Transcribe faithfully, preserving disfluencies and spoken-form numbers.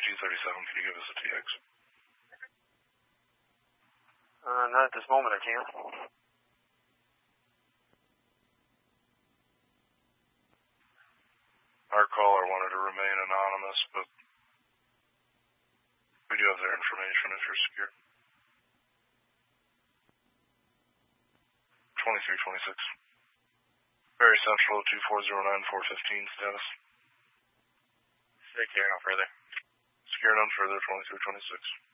thirty-seven, can you give us a T X? Uh, not at this moment, I can't. Our caller wanted to remain anonymous, but we do have their information if you're secure. twenty-three twenty-six. Very Central, two four zero nine four fifteen, status. Secure, no further. Secure, none further, twenty-three twenty-six.